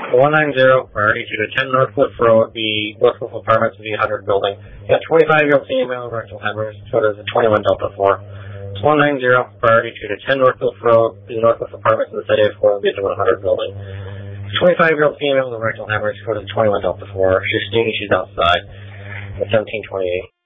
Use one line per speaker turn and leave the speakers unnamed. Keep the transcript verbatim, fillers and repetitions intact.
one ninety, priority two to ten Northcliffe Road, the Northcliffe Apartments, the one hundred building. Yeah, twenty-five-year-old female, rectal hemorrhage, photo is a twenty-one Delta four. It's one ninety, priority two to ten Northcliffe Road, the Northcliffe Apartments, in the city of four, the one hundred building. twenty-five-year-old female, with rectal hemorrhage, photo is twenty-one Delta four. She's sneaking, she's outside. seventeen twenty-eight.